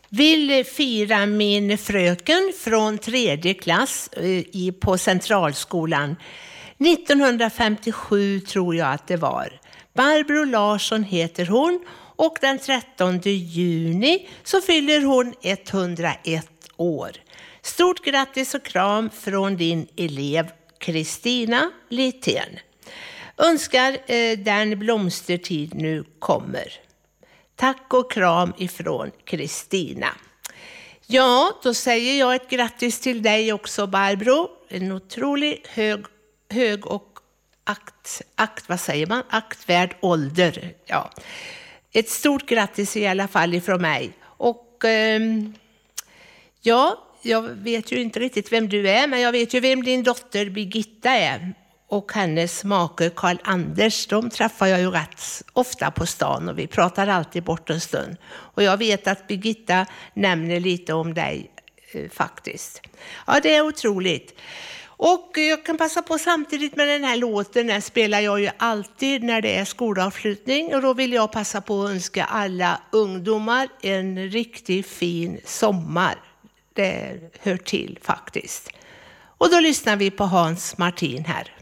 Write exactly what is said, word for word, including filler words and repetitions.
Vill fira min fröken från tredje klass i, på Centralskolan. nittonhundrafemtiosju tror jag att det var. Barbro Larsson heter hon och den trettonde juni så fyller hon etthundraett år. Stort grattis och kram från din elev Kristina Litén. Önskar eh, den blomstertid nu kommer. Tack och kram ifrån Kristina. Ja, då säger jag ett grattis till dig också, Barbro. En otroligt hög, hög och akt, akt, vad säger man? aktvärd ålder. Ja. Ett stort grattis i alla fall ifrån mig. Och eh, ja, jag vet ju inte riktigt vem du är, men jag vet ju vem din dotter Birgitta är. Och hennes make Karl Anders, de träffar jag ju rätt ofta på stan och vi pratar alltid bort en stund. Och jag vet att Birgitta nämner lite om dig eh, faktiskt. Ja, det är otroligt. Och jag kan passa på samtidigt med den här låten, den spelar jag ju alltid när det är skolavslutning. Och då vill jag passa på att önska alla ungdomar en riktigt fin sommar. Det hör till faktiskt. Och då lyssnar vi på Hans Martin här.